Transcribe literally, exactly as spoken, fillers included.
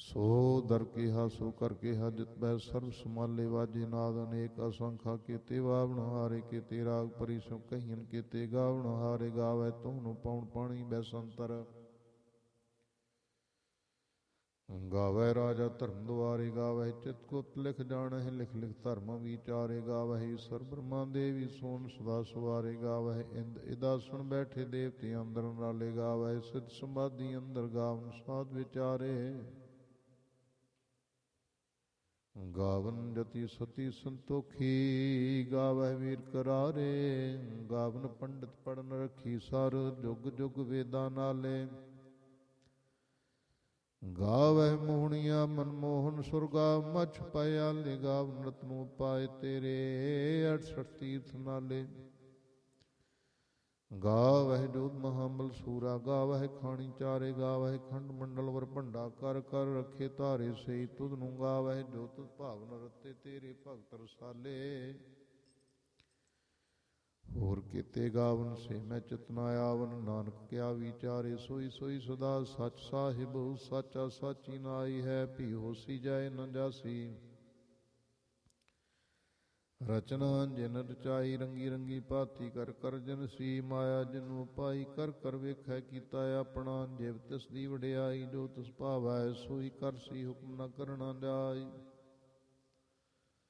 ਸੋ ਦਰ ਕਿਹਾ ਸੋ ਕਰ ਕਿਹਾ ਜਿਤ ਬੈ ਸਰਬ ਸਮਾਲੇ ਵਾਜੇ ਨਾਦ ਅਨੇਕ ਅਸੰਖਾ ਕੀਤੇ ਵਾਵਣ ਹਾਰੇ ਕੀਤੇ ਰਾਗ ਪਰੀ ਸੋ ਕਹੀਨ ਕੀਤੇ ਗਾਵਣ ਹਾਰੇ ਗਾਵੈ ਤੁਹਨੂੰ ਪਉਣ ਪਾਣੀ ਬੈਸੰਤਰ ਗਾਵੈ ਰਾਜਾ ਧਰਮ ਦੁਆਰੇ ਗਾਵੈ ਚਿਤ ਗੁਪਤ ਲਿਖ ਜਾਣਹਿ ਲਿਖ ਲਿਖ ਧਰਮ ਵਿਚਾਰੇ ਗਾਵਹਿ ਈਸਰ ਬ੍ਰਹਮਾ ਦੇਵੀ ਸੋਨ ਸਦਾ ਸਵਾਰੇ ਗਾਵਹਿ ਇੰਦ ਇਦਾ ਸੁਣ ਬੈਠੇ ਦੇਵਤੇ ਅੰਦਰ ਨਾਲੇ ਗਾਵਹਿ ਸਿਧ ਸਮਾਧੀ ਅੰਦਰ ਗਾਵਨ ਸਾਧ ਵਿਚਾਰੇ ਗਾਵਨ ਜਤੀ ਸਤੀ ਸੰਤੋਖੀ ਗਾਵਹਿ ਵੀਰ ਕਰਾਰੇ ਗਾਵਨ ਪੰਡਿਤ ਪੜਨ ਰੱਖੀ ਸਰ ਜੁਗ ਜੁਗ ਵੇਦਾਂ ਨਾਲੇ ਗਾਵਹਿ ਮੋਹਣੀਆਂ ਮਨਮੋਹਨ ਸੁਰਗਾ ਮਛ ਪਾਇਆ ਲੈ ਗਾਵਨ ਰਤਨੂ ਪਾਏ ਤੇਰੇ ਅਠਸਠ ਤੀਰਥ ਨਾਲੇ ਗਾਵਹਿ ਜੋਤ ਮਹਾਬਲ ਸੂਰਾ ਗਾਵਹਿ ਖਾਣੀ ਚਾਰੇ ਗਾਵਹਿ ਖੰਡ ਮੰਡਲ ਵਰ ਭੰਡਾ ਕਰ ਕਰ ਰੱਖੇ ਧਾਰੇ ਸਈ ਤੁਧ ਨੂੰ ਗਾਵਹਿ ਜੋ ਤੁਧ ਭਾਵਨ ਰਤੇ ਤੇਰੇ ਭਗਤ ਰਸਾਲੇ ਹੋਰ ਕੀਤੇ ਗਾਵਨ ਸੇ ਮੈਂ ਚਿਤਨਾ ਆਵਨ ਨਾਨਕ ਕਿਆ ਵਿਚਾਰੇ ਸੋਈ ਸੋਈ ਸਦਾ ਸੱਚ ਸਾਹਿਬ ਸਾਚਾ ਸਾਚੀ ਨਾਈ ਹੈ ਭੀ ਹੋਸੀ ਜਾਏ ਨ ਜਾਸੀ ਰਚਨਾ ਜਿਨ ਰਚਾਈ ਰੰਗੀ ਰੰਗੀ ਭਾਤੀ ਕਰ ਕਰ ਜਨ ਸੀ ਮਾਇਆ ਜਿਨੂ ਪਾਈ ਕਰ ਕਰ ਵੇਖੈ ਕੀਤਾ ਆਪਣਾ ਜਿਵ ਤਿਸ ਦੀ ਵਡਿਆਈ ਜੋ ਤਿਸ ਭਾਵੈ ਸੋਈ ਕਰ ਸੀ ਹੁਕਮ ਨ ਕਰਨਾ ਜਾਈ